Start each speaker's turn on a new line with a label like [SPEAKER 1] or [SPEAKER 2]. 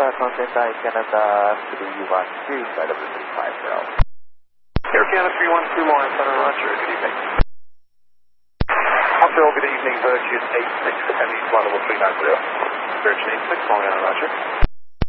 [SPEAKER 1] Continental Canada 312, W350.
[SPEAKER 2] Air Canada 312, Lawrence Center, Roger, good evening. Hospital, good evening, Virgin 86, Heavy, Level 390. Virgin 86, calling on Roger.